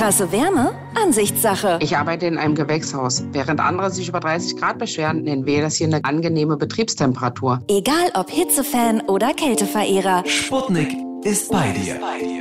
Krasse Wärme? Ansichtssache. Ich arbeite in einem Gewächshaus. Während andere sich über 30 Grad beschweren, nennen wir das hier eine angenehme Betriebstemperatur. Egal ob Hitzefan oder Kälteverehrer. Sputnik ist bei dir.